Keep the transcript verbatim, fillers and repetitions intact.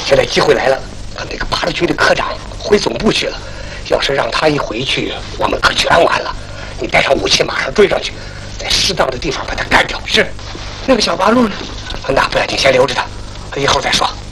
现在机会来了，那个八路军的科长回总部去了。要是让他一回去，我们可全完了。你带上武器，马上追上去，在适当的地方把他干掉。是。那个小八路呢？那不要紧，先留着他，以后再说。